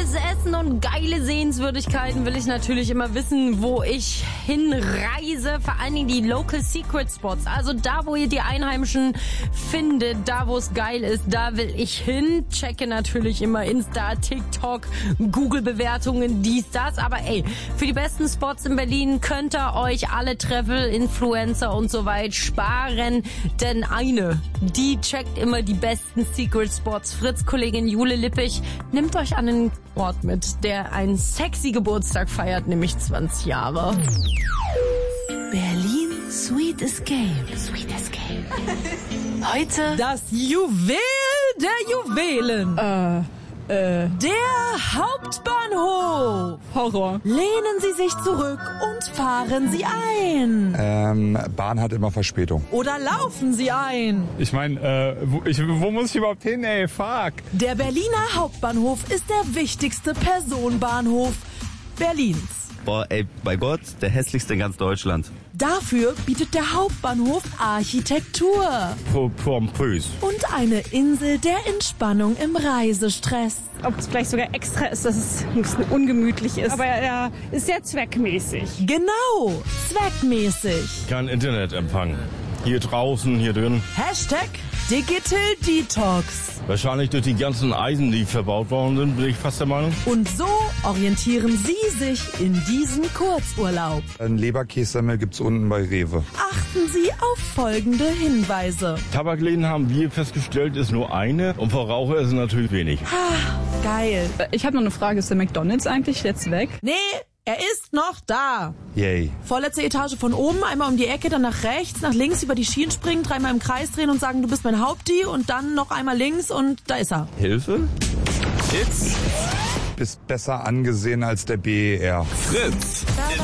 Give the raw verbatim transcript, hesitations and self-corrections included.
leckeres Essen und geile Sehenswürdigkeiten will ich natürlich immer wissen, wo ich hinreise. Vor allen Dingen die Local Secret Spots. Also da, wo ihr die Einheimischen findet, da, wo es geil ist, da will ich hin. Checke natürlich immer Insta, TikTok, Google-Bewertungen, dies, das. Aber ey, für die besten Spots in Berlin könnt ihr euch alle Travel-Influencer und so weit sparen. Denn eine, die checkt immer die besten Secret Spots. Fritz-Kollegin Jule Lippich nimmt euch an einen Ort mit, der einen sexy Geburtstag feiert, nämlich zwanzig Jahre. Berlin Sweet Escape. Sweet Escape. Heute das Juwel der Juwelen. Äh, äh. Der Hauptbahnhof. Horror. Lehnen Sie sich zurück und fahren Sie ein. Ähm, Bahn hat immer Verspätung. Oder laufen Sie ein. Ich meine, äh, wo, ich, wo muss ich überhaupt hin, ey? Fuck. Der Berliner Hauptbahnhof ist der wichtigste Personenbahnhof Berlins. Boah, ey, bei Gott, der hässlichste in ganz Deutschland. Dafür bietet der Hauptbahnhof Architektur. Pompös. Und eine Insel der Entspannung im Reisestress. Ob es vielleicht sogar extra ist, dass es ein bisschen ungemütlich ist. Aber er ist sehr zweckmäßig. Genau, zweckmäßig. Kein Internetempfang. Hier draußen, hier drin. Hashtag Digital Detox. Wahrscheinlich durch die ganzen Eisen, die verbaut worden sind, bin ich fast der Meinung. Und so orientieren Sie sich in diesem Kurzurlaub. Ein Leberkässemmel gibt's unten bei Rewe. Achten Sie auf folgende Hinweise. Tabakläden haben wir festgestellt, ist nur eine. Und für Raucher ist es natürlich wenig. Ah, geil. Ich habe noch eine Frage. Ist der McDonald's eigentlich jetzt weg? Nee, er ist noch da. Yay. Vorletzte Etage von oben, einmal um die Ecke, dann nach rechts, nach links, über die Schienen springen, dreimal im Kreis drehen und sagen, du bist mein Haupti und dann noch einmal links und da ist er. Hilfe? Hits? Bist besser angesehen als der B E R. Fritz.